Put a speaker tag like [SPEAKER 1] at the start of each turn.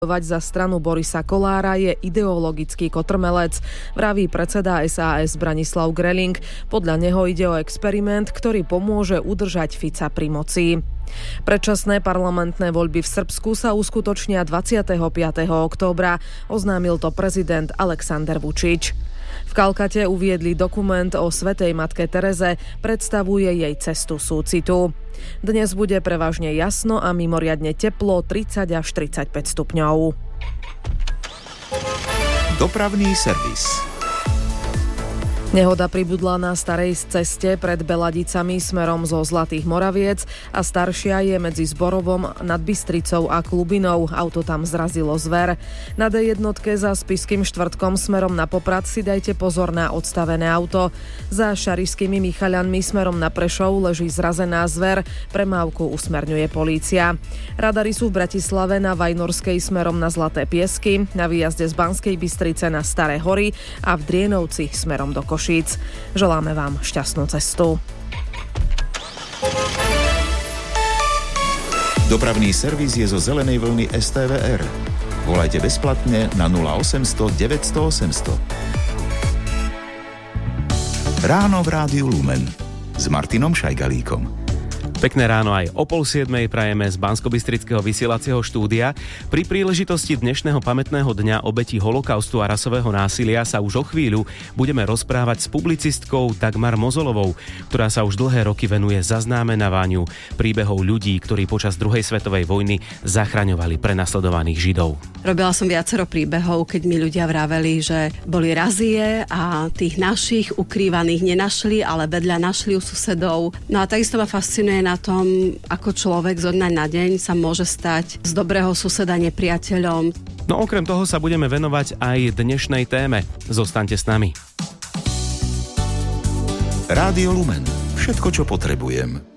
[SPEAKER 1] Za stranu Borisa Kollára je ideologický kotrmelec, vraví predseda SAS Branislav Greling. Podľa neho ide o experiment, ktorý pomôže udržať Fica pri moci. Predčasné parlamentné voľby v Srbsku sa uskutočnia 25. októbra, oznámil to prezident Aleksandar Vučić. V Kalkate uviedli dokument o svätej matke Tereze, predstavuje jej cestu súcitu. Dnes bude prevažne jasno a mimoriadne teplo, 30 až 35 stupňov.
[SPEAKER 2] Dopravný servis.
[SPEAKER 1] Nehoda pribudla na starej ceste pred Beladicami smerom zo Zlatých Moraviec a staršia je medzi Zborovom nad Bystricou a Klubinou. Auto tam zrazilo zver. Na D1 za Spišským štvrtkom smerom na Poprad si dajte pozor na odstavené auto. Za Šarišskými Michaľanmi smerom na Prešov leží zrazená zver. Premávku usmerňuje polícia. Radary sú v Bratislave na Vajnorskej smerom na Zlaté Piesky, na výjazde z Banskej Bystrice na Staré hory a v Drienovci smerom do Košic. Želáme vám šťastnú cestu.
[SPEAKER 2] Dopravný servis je zo zelenej vlny STVR. Volajte bezplatne na 0800 900 800. Ráno v Rádiu Lumen s Martinom Šajgalíkom.
[SPEAKER 3] Pekné ráno aj o 6:30 prajeme z Banskobystrického vysielacieho štúdia. Pri príležitosti dnešného pamätného dňa obetí holokaustu a rasového násilia sa už o chvíľu budeme rozprávať s publicistkou Dagmar Mozolovou, ktorá sa už dlhé roky venuje zaznámenávaniu príbehov ľudí, ktorí počas druhej svetovej vojny zachraňovali prenasledovaných Židov.
[SPEAKER 4] Robila som viacero príbehov, keď mi ľudia vraveli, že boli razie a tých našich ukrývaných nenašli, ale vedľa našli u susedov. No a takisto ma fascinuje na tom, ako človek zo dňa na deň sa môže stať z dobrého suseda nepriateľom.
[SPEAKER 3] No okrem toho sa budeme venovať aj dnešnej téme. Zostaňte s nami.
[SPEAKER 2] Rádio Lumen. Všetko, čo potrebujem.